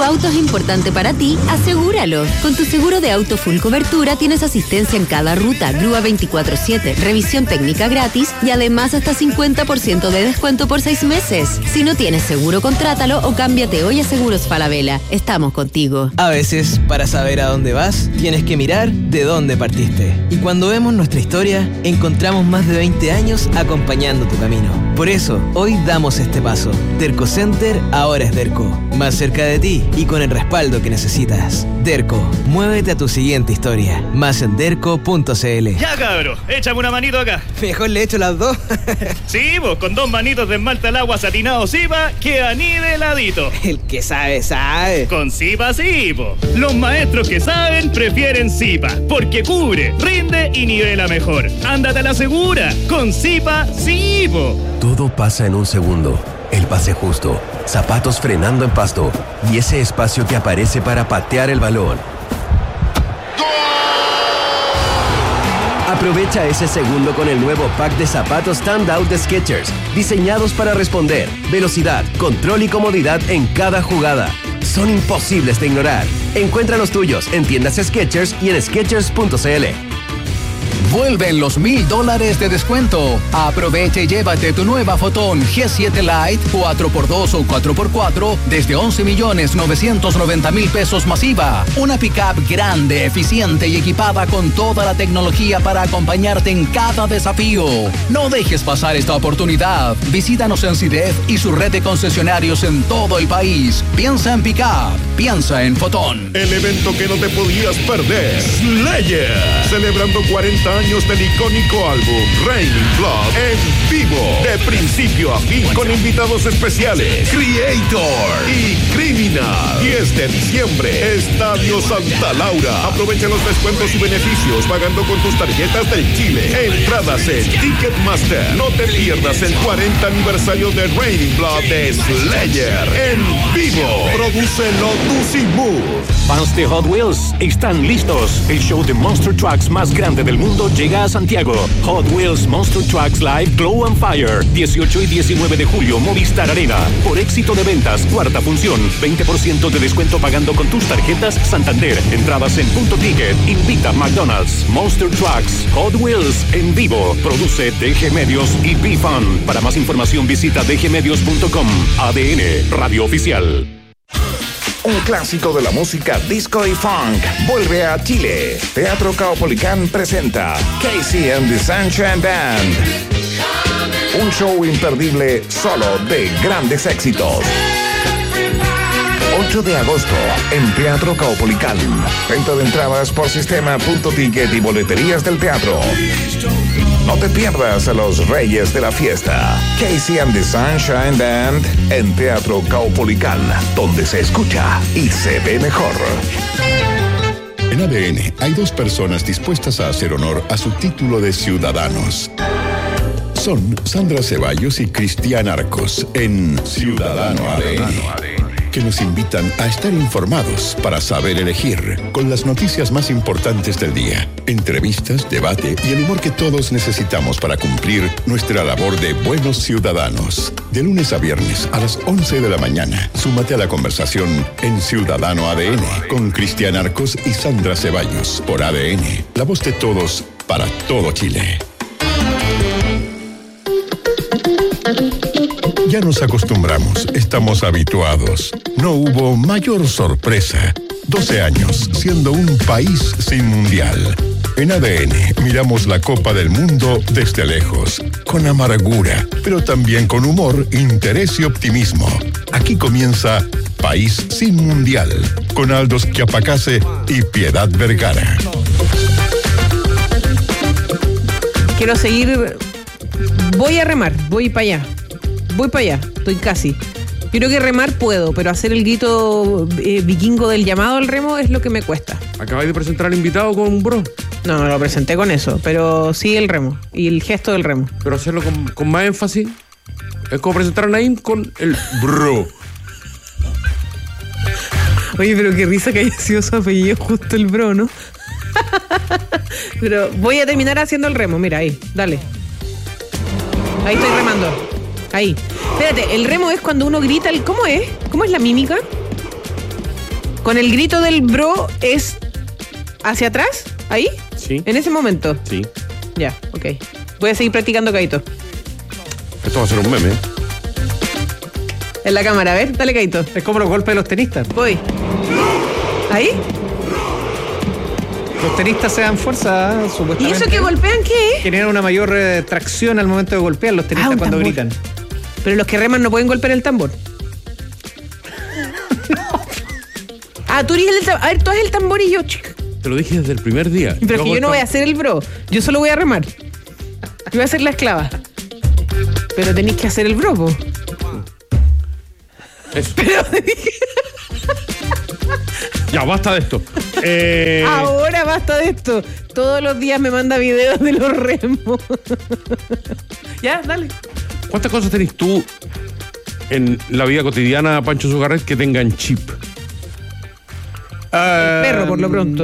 auto es importante para ti, asegúralo. Con tu seguro de auto full cobertura tienes asistencia en cada ruta, grúa 24/7, revisión técnica gratis y además hasta 50% de descuento por 6 meses. Si no tienes seguro, contrátalo o cámbiate hoy a Seguros Falabella. Estamos contigo. A veces, para saber a dónde vas, tienes que mirar de dónde partiste. Y cuando vemos nuestra historia, encontramos más de 20 años acompañando tu camino. Por eso, hoy damos este paso. Derco Center ahora es Derco. Más cerca de ti y con el respaldo que necesitas. Derco, muévete a tu siguiente historia. Más en derco.cl. Ya, cabro, échame una manito acá. Mejor le echo las dos. Sí, vos, con 2 manitos de esmalta al agua satinado Zipa, queda niveladito. El que sabe, sabe. Con Zipa sí, po. Los maestros que saben prefieren Zipa, porque cubre, rinde y nivela mejor. Ándate a la segura, con Zipa sí, po. Todo pasa en un segundo. El pase justo, zapatos frenando en pasto y ese espacio que aparece para patear el balón. Aprovecha ese segundo con el nuevo pack de zapatos Standout de Skechers, diseñados para responder, velocidad, control y comodidad en cada jugada. Son imposibles de ignorar. Encuentra los tuyos en tiendas Skechers y en Skechers.cl. Vuelven los $1,000 de descuento. Aprovecha y llévate tu nueva Fotón G7 Lite 4x2 o 4x4 desde $11,990,000 masiva. Una pickup grande, eficiente y equipada con toda la tecnología para acompañarte en cada desafío. No dejes pasar esta oportunidad. Visítanos en CIDEF y su red de concesionarios en todo el país. Piensa en pickup, piensa en Fotón. El evento que no te podías perder. Slayer, celebrando 40 años del icónico álbum Raining Blood en vivo, de principio a fin, con invitados especiales Creator y Criminal. 10 de diciembre, Estadio Santa Laura. Aprovecha los descuentos y beneficios pagando con tus tarjetas del Chile. Entradas en Ticketmaster. No te pierdas el 40 aniversario de Raining Blood de Slayer en vivo. Produce Lotus y Move. Fans de Hot Wheels están listos. El show de Monster Trucks más grande del mundo llega a Santiago. Hot Wheels Monster Trucks Live Glow and Fire, 18 y 19 de julio, Movistar Arena. Por éxito de ventas, cuarta función, 20% de descuento pagando con tus tarjetas Santander. Entradas en Punto Ticket. Invita McDonald's. Monster Trucks Hot Wheels en vivo. Produce DG Medios y B-Fun. Para más información visita dgmedios.com. ADN, Radio Oficial. Un clásico de la música disco y funk vuelve a Chile. Teatro Caupolicán presenta Casey and the Sunshine Band. Un show imperdible solo de grandes éxitos. 8 de agosto en Teatro Caupolicán. Venta de entradas por sistema Punto Ticket y boleterías del teatro. No te pierdas a los reyes de la fiesta. Casey and the Sunshine Band en Teatro Caupolicán, donde se escucha y se ve mejor. En ADN hay 2 personas dispuestas a hacer honor a su título de ciudadanos. Son Sandra Ceballos y Cristian Arcos en Ciudadano ADN, que nos invitan a estar informados para saber elegir, con las noticias más importantes del día, entrevistas, debate y el humor que todos necesitamos para cumplir nuestra labor de buenos ciudadanos. De lunes a viernes a las 11 de la mañana, súmate a la conversación en Ciudadano ADN con Cristian Arcos y Sandra Ceballos por ADN, la voz de todos para todo Chile. Ya nos acostumbramos, estamos habituados. No hubo mayor sorpresa. 12 años siendo un país sin mundial. En ADN miramos la Copa del Mundo desde lejos, con amargura, pero también con humor, interés y optimismo. Aquí comienza País sin Mundial, con Aldo Schiapacase y Piedad Vergara. Quiero seguir. Voy a remar, voy para allá. Voy para allá, estoy casi. Yo creo que remar puedo, pero hacer el grito vikingo del llamado al remo es lo que me cuesta. ¿Acabáis de presentar al invitado con un bro? No, no lo presenté con eso, pero sí el remo y el gesto del remo. Pero hacerlo con más énfasis. Es como presentar a Naim con el bro. Oye, pero qué risa que haya sido su apellido justo el bro, ¿no? Pero voy a terminar haciendo el remo, mira, ahí, dale. Ahí estoy remando. Ahí. Espérate, el remo es cuando uno grita el... ¿Cómo es? ¿Cómo es la mímica? Con el grito del bro es hacia atrás, ahí, Sí. en ese momento. Sí. Ya, ok. Voy a seguir practicando, Caito. Esto va a ser un meme. En la cámara, a ver, dale, Caito. Es como los golpes de los tenistas. Voy. ¿Ahí? Los tenistas se dan fuerza, ¿Y supuestamente. eso que golpean qué es? Generan una mayor tracción al momento de golpear los tenistas un cuando tambor. gritan. Pero los que reman no pueden golpear el tambor. Tú eres el tambor. A ver, tú haces el tambor y yo, chica. Te lo dije desde el primer día. Pero es que yo no voy a hacer el bro. Yo solo voy a remar. Yo voy a ser la esclava. Pero tenéis que hacer el bro, po. Eso. Ya, basta de esto. Ahora basta de esto. Todos los días me manda videos de los remos. Ya, dale. ¿Cuántas cosas tenés tú en la vida cotidiana, Pancho Zucarret, que tengan chip? El perro, por lo pronto.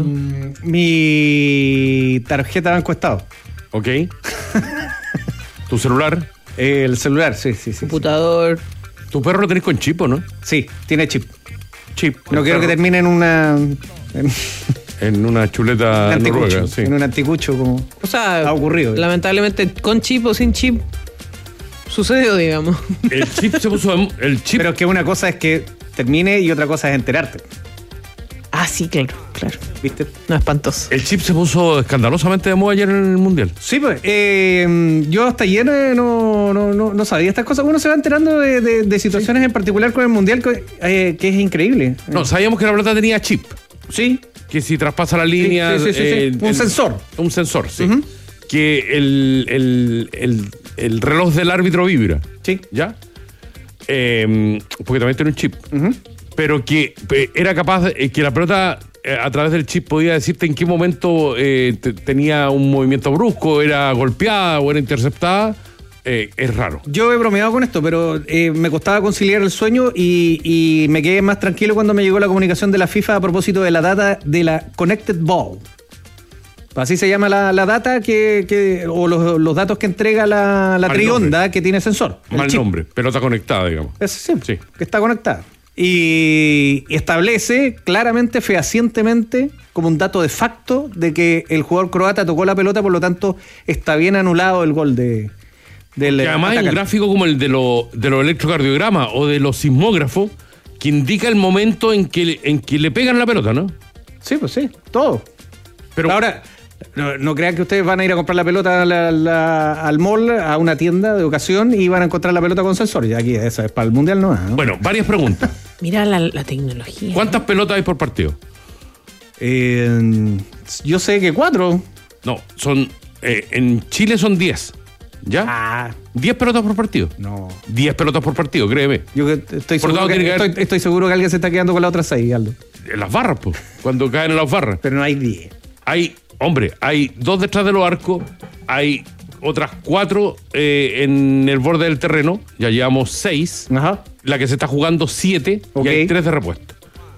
Mi tarjeta de Banco Estado. ¿Ok? ¿Tu celular? El celular, sí. Computador. ¿Tu perro lo tenés con chip o no? Sí, tiene chip. Chip. No quiero que termine en una... En una chuleta noruega, sí. En un anticucho, como O sea, ha ocurrido. lamentablemente, con chip o sin chip, sucedió, digamos. El chip se puso... El chip... Pero es que una cosa es que termine y otra cosa es enterarte. Ah, sí, claro. ¿Viste? No, espantoso. El chip se puso escandalosamente de moda ayer en el Mundial. Sí, pues. Yo hasta ayer no sabía estas cosas. Uno se va enterando de situaciones en particular con el Mundial que es increíble. No, sabíamos que la pelota tenía chip. Sí. Que si traspasa la línea... Sí. Un sensor. Un sensor, sí. Que el reloj del árbitro vibra. Sí. ¿Ya? Porque también tiene un chip. Pero que era capaz que la pelota a través del chip podía decirte en qué momento tenía un movimiento brusco, era golpeada o era interceptada. Es raro. Yo he bromeado con esto, pero me costaba conciliar el sueño y me quedé más tranquilo cuando me llegó la comunicación de la FIFA a propósito de la data de la Connected Ball. Así se llama la data o los datos que entrega la trionda que tiene sensor. Mal nombre, pelota conectada, digamos. Sí, que está conectada. Y establece claramente, fehacientemente, como un dato de facto de que el jugador croata tocó la pelota, por lo tanto está bien anulado el gol del que además hay un gráfico como el de los electrocardiogramas o de los sismógrafos que indica el momento en que le pegan la pelota, ¿no? Sí, pues sí, todo. Pero ahora, no crean que ustedes van a ir a comprar la pelota al mall, a una tienda de ocasión, y van a encontrar la pelota con sensor. Ya aquí, eso es para el Mundial, ¿no? Bueno, varias preguntas. Mira la tecnología. ¿Cuántas pelotas hay por partido? Yo sé que 4. No, son... en Chile son 10. ¿Ya? 10 pelotas por partido. No. 10 pelotas por partido, créeme. Yo estoy seguro que alguien se está quedando con las otras 6, Aldo. En las barras, pues. Cuando caen en las barras. Pero no hay 10. Hay 2 detrás de los arcos. Hay otras 4 en el borde del terreno. Ya llevamos 6. Ajá. La que se está jugando 7. Ok. Y hay 3 de repuesto.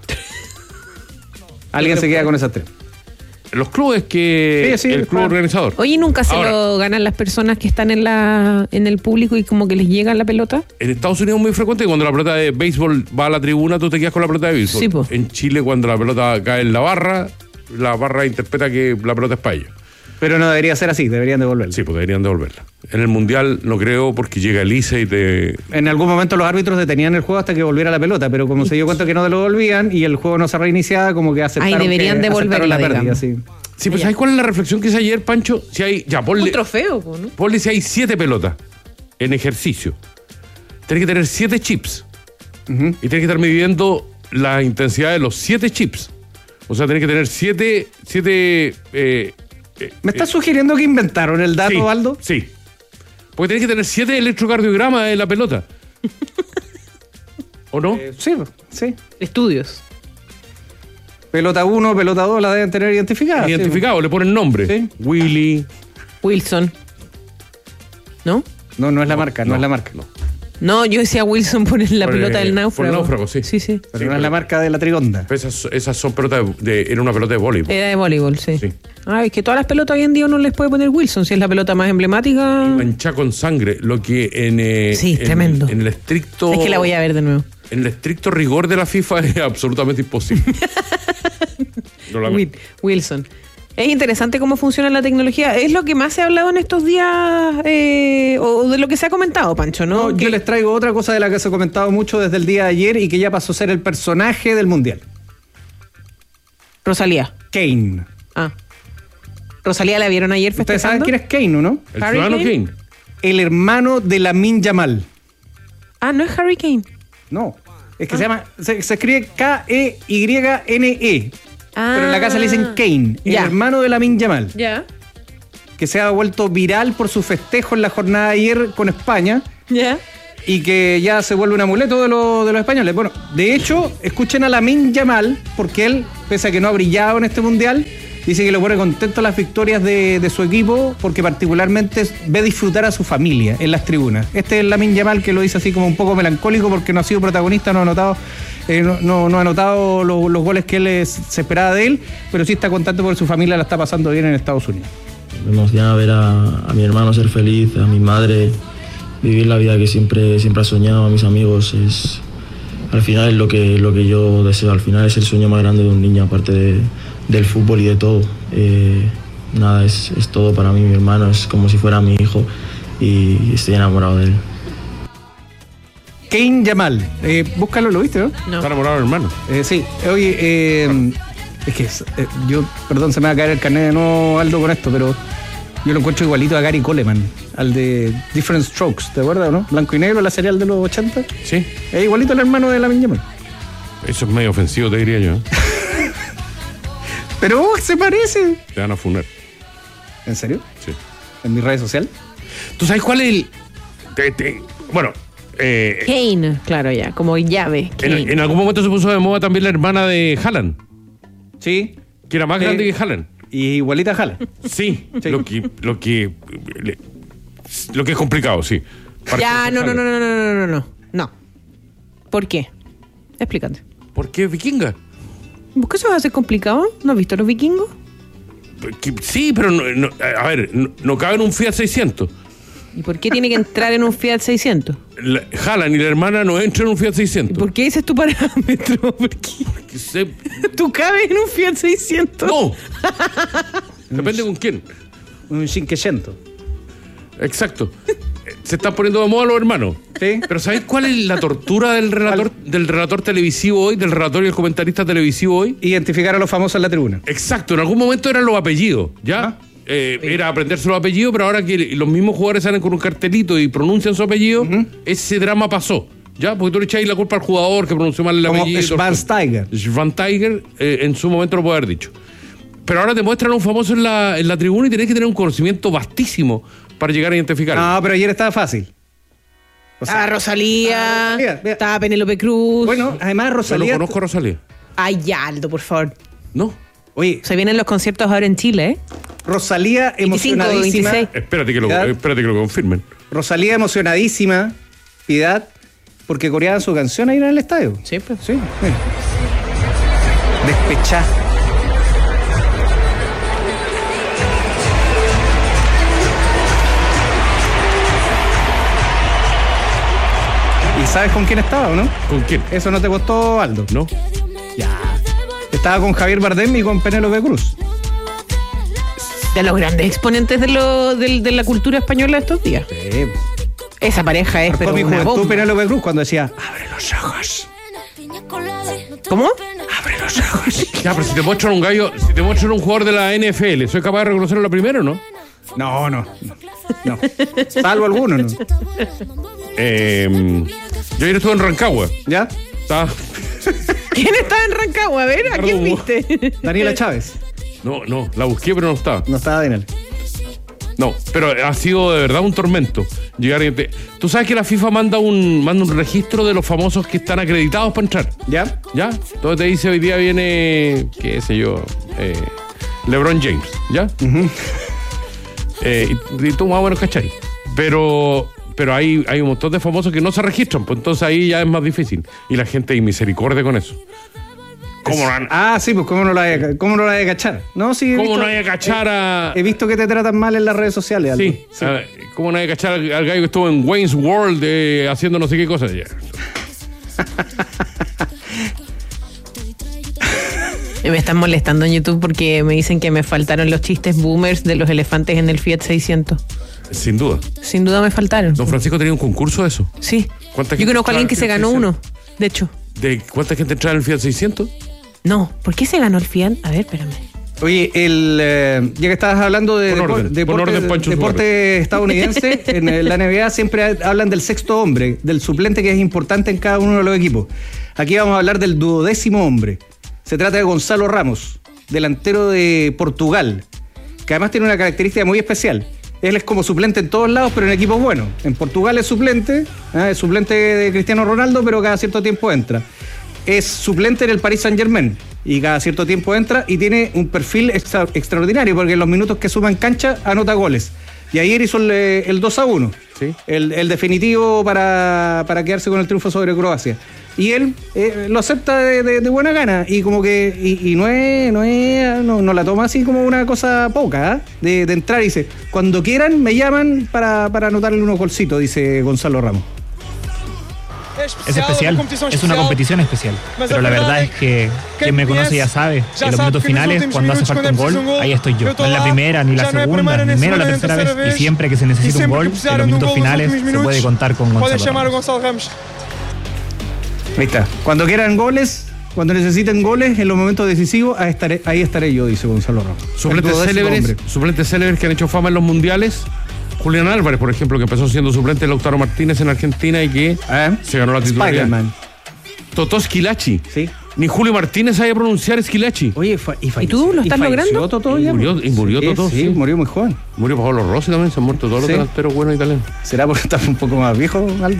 Alguien se queda con esas 3. Los clubes el club organizador. Oye, ¿nunca se Ahora, lo ganan las personas que están en el público y como que les llega la pelota? En Estados Unidos es muy frecuente que cuando la pelota de béisbol va a la tribuna, tú te quedas con la pelota de béisbol. Sí, po. En Chile, cuando la pelota cae en la barra interpreta que la pelota es para ellos. Pero no debería ser así, deberían devolverla. Sí, pues deberían devolverla. En el Mundial no creo, porque llega el ICE y te... En algún momento los árbitros detenían el juego hasta que volviera la pelota, pero como se dio cuenta que no lo devolvían y el juego no se reiniciaba, como que aceptaron deberían devolverla, la pérdida, digamos. sí. Sí, pues ¿sabes cuál es la reflexión que hice ayer, Pancho? Si hay... Ya, Un trofeo, ¿no? Ponle si hay 7 pelotas en ejercicio. Tienes que tener 7 chips. Y tienes que estar midiendo la intensidad de los 7 chips. O sea, tienes que tener 7... ¿Me estás sugiriendo que inventaron el dato, sí, Aldo? Sí. Porque tienes que tener 7 electrocardiogramas en la pelota. ¿O no? Sí. Estudios. Pelota 1, pelota 2 la deben tener identificada. Identificado, le ponen nombre. Sí. Willy. Wilson. ¿No? No es la marca, no es la marca. No, yo decía Wilson por la pelota del náufrago. Por el náufrago, sí. Sí. Pero no es la marca de la trigonda. Esas son pelotas era una pelota de voleibol. Era de voleibol, sí. Es que todas las pelotas hoy en día uno les puede poner Wilson, si es la pelota más emblemática. Manchada con sangre, lo que tremendo. En el estricto... Es que la voy a ver de nuevo. En el estricto rigor de la FIFA es absolutamente imposible. Wilson. Es interesante cómo funciona la tecnología. Es lo que más se ha hablado en estos días, o de lo que se ha comentado, Pancho, ¿no? Yo les traigo otra cosa de la que se ha comentado mucho desde el día de ayer y que ya pasó a ser el personaje del Mundial. Rosalía. Kane. Rosalía la vieron ayer Ustedes saben festejando. quién es Kane, ¿no? El ciudadano Kane. El hermano de Lamine Yamal. No es Harry Kane. No. Es que se llama. Se escribe K-E-Y-N-E. Pero en la casa le dicen Kane, el hermano de Lamine Yamal. Ya. Que se ha vuelto viral por su festejo en la jornada de ayer con España. Ya. Y que ya se vuelve un amuleto de los españoles. Bueno, de hecho, escuchen a Lamine Yamal, porque él, pese a que no ha brillado en este mundial, dice que lo pone contento las victorias de su equipo, porque particularmente ve disfrutar a su familia en las tribunas. Este es Lamine Yamal, que lo dice así como un poco melancólico porque no ha sido protagonista, no ha anotado los goles que él se esperaba de él, pero sí está contento porque su familia la está pasando bien en Estados Unidos. Me emociona ver a mi hermano ser feliz, a mi madre vivir la vida que siempre ha soñado, a mis amigos. Al final es lo que yo deseo, al final es el sueño más grande de un niño, aparte del fútbol y de todo. Nada, es todo para mí, mi hermano es como si fuera mi hijo y estoy enamorado de él. Kane Yamal, búscalo, ¿lo viste, no? No. Está enamorado del hermano. Sí, oye, es que perdón, se me va a caer el carnet de nuevo, Aldo, con esto, pero yo lo encuentro igualito a Gary Coleman, al de Different Strokes, ¿te acuerdas o no? Blanco y negro, la serial de los 80. Sí. Es igualito al hermano de Lamine Yamal. Eso es medio ofensivo, te diría yo. Pero se parece. Te van a funar. ¿En serio? Sí. ¿En mi red social? ¿Tú sabes cuál es el...? Bueno... Kane, claro, ya, como llave. En algún momento se puso de moda también la hermana de Haaland. Sí. Que era más grande que Haaland. Y igualita a Haaland. Sí. Lo que es complicado, sí. Ya, no. ¿Por qué? Explícate. ¿Por qué vikinga? ¿Por qué eso va a ser complicado? ¿No has visto los vikingos? Sí, pero a ver, no cabe en un Fiat 600. ¿Y por qué tiene que entrar en un Fiat 600? Haaland y la hermana no entran en un Fiat 600. ¿Y por qué ese es tu parámetro? Porque ¿tú cabes en un Fiat 600? No. Depende con quién. Un 500. Exacto. Se están poniendo de moda los hermanos. Sí. Pero ¿sabes cuál es la tortura del relator televisivo hoy, del relator y el comentarista televisivo hoy? Identificar a los famosos en la tribuna. Exacto. En algún momento eran los apellidos, ¿ya? Era aprenderse los apellidos, pero ahora que los mismos jugadores salen con un cartelito y pronuncian su apellido, ese drama pasó. ¿Ya? Porque tú le echáis la culpa al jugador que pronunció mal el apellido. Schweinsteiger. Schweinsteiger en su momento lo puede haber dicho. Pero ahora te muestran a un famoso en la tribuna y tenés que tener un conocimiento vastísimo para llegar a identificarlo. No, pero ayer estaba fácil. Rosalía, estaba Penélope Cruz. Bueno, además Rosalía... Yo no conozco a Rosalía. Ay, ya, Aldo, por favor. No. Oye, se vienen los conciertos ahora en Chile, ¿eh? Rosalía 25, emocionadísima. 26. Espérate que lo confirmen. Rosalía emocionadísima, Piedad, porque coreaban su canción ahí en el estadio. Sí, pues. Sí. Despechá. ¿Y sabes con quién estaba o no? ¿Con quién? ¿Eso no te costó, Aldo? No. Ya. Estaba con Javier Bardem y con Penélope Cruz. De los grandes exponentes de la cultura española de estos días. Sí. Esa pareja es, pero mi una juventud bomba. Penélope Cruz cuando decía, abre los ojos. ¿Cómo? Abre los ojos. Ya, pero si te muestran un gallo, si te muestran un jugador de la NFL, ¿soy capaz de reconocerlo la primero o no? No. Salvo algunos, ¿no? Yo ayer estuve en Rancagua. ¿Ya? ¿Quién estaba en Rancagua? A ver, ¿a quién viste? Daniela Chávez. No, la busqué, pero no estaba. No estaba Daniela. No, pero ha sido de verdad un tormento. Tú sabes que la FIFA manda un registro de los famosos que están acreditados para entrar. ¿Ya? Entonces te dice, hoy día viene, qué sé yo, LeBron James, ¿ya? Y tú más o menos cachai. Pero hay un montón de famosos que no se registran, pues entonces ahí ya es más difícil. Y la gente hay misericordia con eso. Sí, pues ¿cómo no la hay de cachar? No, sí. ¿Cómo no hay de cachar a...? He visto que te tratan mal en las redes sociales, Aldo. Sí. ¿Cómo no hay de cachar al gallo que estuvo en Wayne's World haciendo no sé qué cosas? Me están molestando en YouTube porque me dicen que me faltaron los chistes boomers de los elefantes en el Fiat 600. Sin duda. Sin duda me faltaron. Don Francisco tenía un concurso de eso. Sí. ¿Cuánta Yo gente conozco a alguien que se entraba ganó en el uno, de hecho. ¿De cuánta gente entraba en el Fiat 600? No, ¿por qué se ganó el Fiat? A ver, espérame. Oye, ya que estabas hablando de deporte estadounidense, en la NBA siempre hablan del sexto hombre, del suplente que es importante en cada uno de los equipos. Aquí vamos a hablar del 12º hombre. Se trata de Gonzalo Ramos, delantero de Portugal, que además tiene una característica muy especial. Él es como suplente en todos lados, pero en equipos buenos. En Portugal es suplente de Cristiano Ronaldo, pero cada cierto tiempo entra. Es suplente en el Paris Saint-Germain y cada cierto tiempo entra y tiene un perfil extraordinario porque en los minutos que suma en cancha anota goles. Y ayer hizo el 2-1, ¿sí? el definitivo para quedarse con el triunfo sobre Croacia. Y él lo acepta de buena gana y como que no la toma así como una cosa poca, de entrar y dice, cuando quieran me llaman para anotarle unos golcitos, dice Gonzalo Ramos. Es especial, es una competición especial, pero la verdad es que quien me conoce ya sabe que en los minutos finales, cuando hace falta un gol, ahí estoy yo. No es la primera, ni la segunda, ni menos la tercera vez, y siempre que se necesita un gol, en los minutos finales se puede contar con Gonzalo Ramos. Ahí está, cuando quieran goles, cuando necesiten goles, en los momentos decisivos, ahí estaré yo, dice Gonzalo Ramos. Suplentes célebres que han hecho fama en los mundiales. Julián Álvarez, por ejemplo, que empezó siendo suplente de Lautaro Martínez en Argentina y que se ganó la titularidad. Spider-Man. Totó Schillaci. Sí. Ni Julio Martínez sabe pronunciar Schillaci. Oye, ¿y tú lo estás logrando? Totó ya. Murió Totó, sí. Murió muy joven. Murió Pablo Rossi también, se han muerto todos los delanteros buenos italianos. ¿Será porque estás un poco más viejo, Aldo?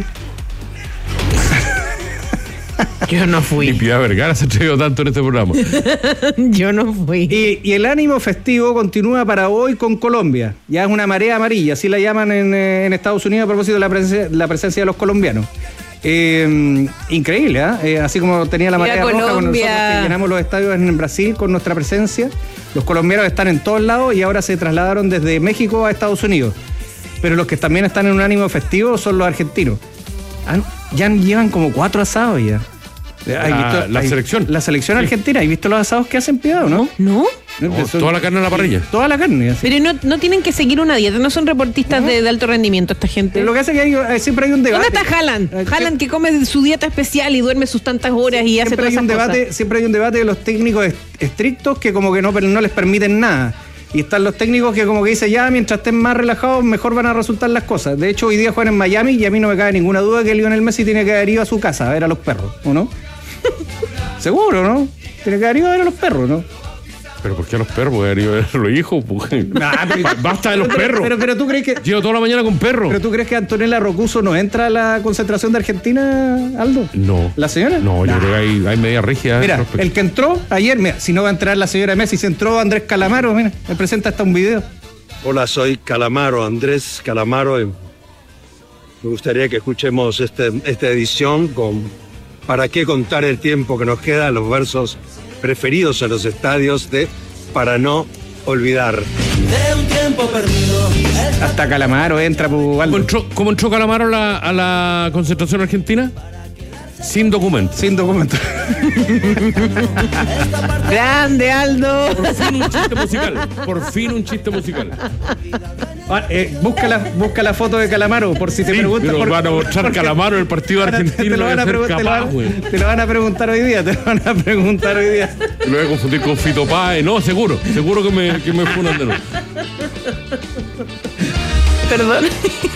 Yo no fui. Y Piedad Vergara se atrevió tanto en este programa. Yo no fui. Y el ánimo festivo continúa para hoy con Colombia. Ya es una marea amarilla, así la llaman en Estados Unidos a propósito de la presencia de los colombianos. Increíble, así como tenía la marea roja con nosotros que llenamos los estadios en Brasil con nuestra presencia. Los colombianos están en todos lados y ahora se trasladaron desde México a Estados Unidos. Pero los que también están en un ánimo festivo son los argentinos. Ya llevan como 4 asados ya. La selección. La selección argentina. ¿Has visto los asados que hacen, Piedad, no? No. Toda la carne en la parrilla. Toda la carne. Así. Pero no tienen que seguir una dieta. No son reportistas de alto rendimiento esta gente. Lo que hace es que siempre hay un debate. ¿Dónde está Haaland? Haaland que come su dieta especial y duerme sus tantas horas y hace todas esas cosas. Siempre hay un debate de los técnicos estrictos que como que no les permiten nada. Y están los técnicos que como que dicen, ya, mientras estén más relajados, mejor van a resultar las cosas. De hecho, hoy día juegan en Miami y a mí no me cabe ninguna duda que Lionel Messi tiene que haber ido a su casa a ver a los perros, ¿o no? Seguro, ¿no? Tiene que haber ido a ver a los perros, ¿no? ¿Pero por qué a los perros? ¿Voy a ir a ver a los hijos? Basta de los perros. Pero tú crees que... Llevo toda la mañana con perros. ¿Pero tú crees que Antonella Rocuso no entra a la concentración de Argentina, Aldo? No. ¿La señora? No, yo creo que hay media rígida. Mira, el que entró ayer, mira, si no va a entrar la señora Messi, se entró Andrés Calamaro, mira, me presenta hasta un video. Hola, soy Calamaro, Andrés Calamaro. Y me gustaría que escuchemos esta edición con ¿Para qué contar el tiempo que nos queda? Los versos preferidos en los estadios de Para no olvidar. De un tiempo perdido. Hasta Calamaro entra, ¿Cómo entró Calamaro a la concentración argentina? Sin documento. Sin documento. Grande, Aldo. Por fin un chiste musical. Busca la foto de Calamaro, por si te preguntan. Pero van a mostrar Calamaro en el partido argentino. Te lo van a preguntar hoy día. Lo voy a confundir con Fito Páez. No, seguro que me funan de nuevo. Perdón.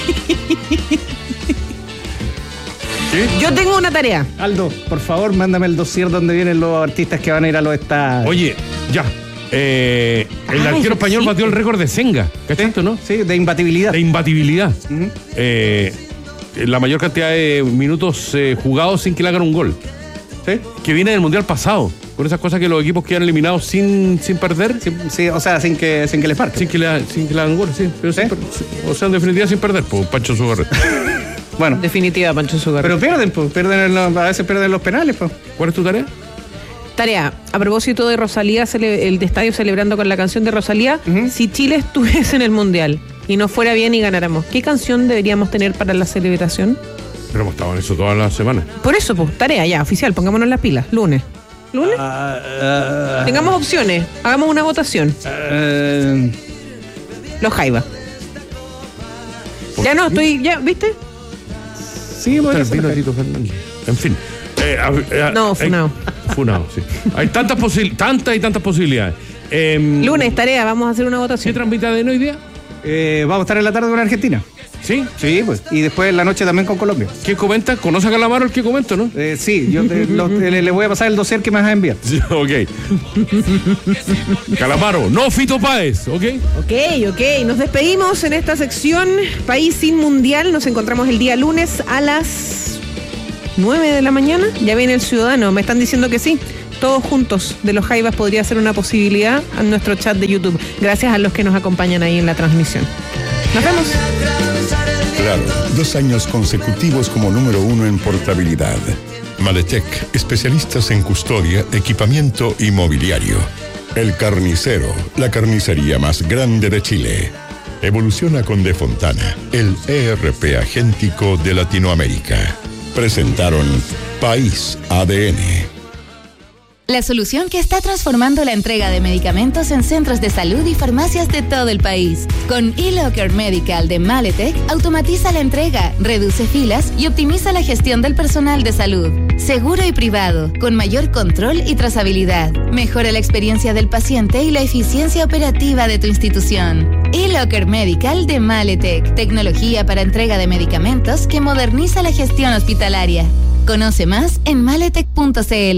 ¿Qué? Yo tengo una tarea. Aldo, por favor, mándame el dossier donde vienen los artistas que van a ir a los estadios. Oye, ya. El arquero español batió el récord de Senga. ¿Cachaste, no? Sí, de imbatibilidad. Uh-huh. La mayor cantidad de minutos jugados sin que le hagan un gol. ¿Sí? Que viene del Mundial pasado. Con esas cosas que los equipos quedan eliminados sin perder. Sí, o sea, sin que les marquen. Sin que le hagan gol, sí. Pero ¿sí? O sea, en definitiva sin perder, pues Pancho Sugarret. Bueno. Definitiva, Pancho Sugarret. Pero a veces pierden los penales, pues. ¿Cuál es tu tarea? A propósito de Rosalía, el de estadio celebrando con la canción de Rosalía, si Chile estuviese en el Mundial y nos fuera bien y ganáramos, ¿qué canción deberíamos tener para la celebración? Pero hemos estado en eso todas las semanas. Por eso, pues, tarea ya, oficial, pongámonos las pilas. ¿Lunes? Tengamos opciones, hagamos una votación. Los Jaivas. Ya no, estoy, ya, ¿viste? Sí, bueno. En fin. No, funado. Funado, sí. Hay tantas posibilidades. Lunes, tarea, vamos a hacer una votación. ¿Qué transmite hoy día? Vamos a estar en la tarde con Argentina. ¿Sí? Sí, pues. Y después en la noche también con Colombia. ¿Quién comenta? ¿Conoce a Calamaro el que comenta, no? Sí, yo le voy a pasar el dossier que me vas a enviar. Sí, ok. Calamaro, no Fito Páez, ¿ok? Ok. Nos despedimos en esta sección País sin Mundial. Nos encontramos el día lunes a las 9 de la mañana. Ya viene el Ciudadano. Me están diciendo que sí. Todos juntos de los Jaivas podría ser una posibilidad en nuestro chat de YouTube. Gracias a los que nos acompañan ahí en la transmisión. Nos vemos. Claro, 2 años consecutivos como número 1 en portabilidad. Maletec, especialistas en custodia, equipamiento y mobiliario. El Carnicero, la carnicería más grande de Chile. Evoluciona con De Fontana, el ERP agéntico de Latinoamérica. Presentaron País ADN. La solución que está transformando la entrega de medicamentos en centros de salud y farmacias de todo el país. Con eLocker Medical de Maletec, automatiza la entrega, reduce filas y optimiza la gestión del personal de salud. Seguro y privado, con mayor control y trazabilidad. Mejora la experiencia del paciente y la eficiencia operativa de tu institución. eLocker Medical de Maletec, tecnología para entrega de medicamentos que moderniza la gestión hospitalaria. Conoce más en maletec.cl.